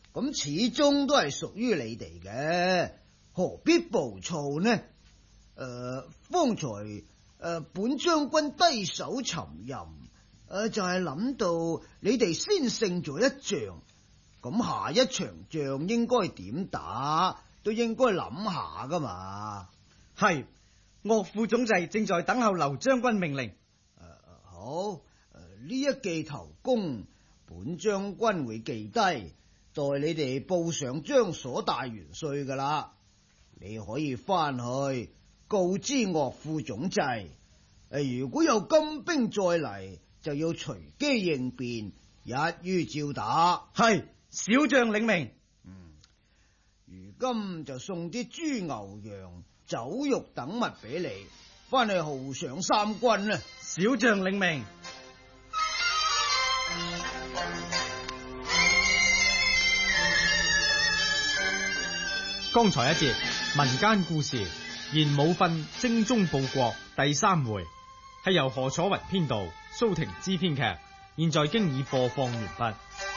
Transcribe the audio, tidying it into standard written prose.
咁始終都係屬於你哋嘅，何必暴躁呢？方才本將軍低手沉吟，就係諗到你哋先勝咗一仗，咁下一場仗應該點打，都應該諗下噶嘛。 係，岳父總制正在等候劉將軍命令。 好，呢一記頭功，本將軍會記低，待你哋報上張所大元帥噶啦。你可以翻去告知岳父總制，如果有金兵再嚟，就要隨機應變，一於照打。 係，小將領命。 如今就送啲豬牛羊酒肉等物俾你，翻去犒賞三軍啦。 小將領命。 剛才一節民間故事《賢武訓精忠報國》第3回，係由何楚雲編導，蘇婷之編劇，現在經已播放完畢。